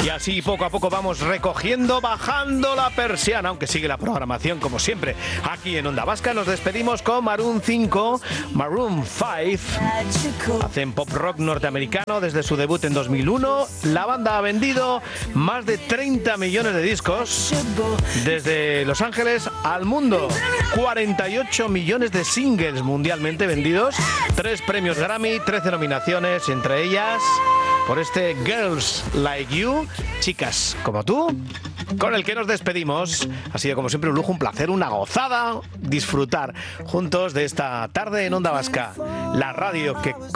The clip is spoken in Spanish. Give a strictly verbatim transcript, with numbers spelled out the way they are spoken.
Y así poco a poco vamos recogiendo, bajando la persiana, aunque sigue la programación como siempre. Aquí en Onda Vasca nos despedimos con Maroon cinco, Maroon cinco. Hacen pop rock norteamericano desde su debut en dos mil uno. La banda ha vendido más de treinta millones de discos desde Los Ángeles al mundo. cuarenta y ocho millones de singles mundialmente vendidos. Tres premios Grammy, trece nominaciones, entre ellas por este Girls Like You, chicas como tú, con el que nos despedimos. Ha sido como siempre un lujo, un placer, una gozada disfrutar juntos de esta tarde en Onda Vasca, la radio que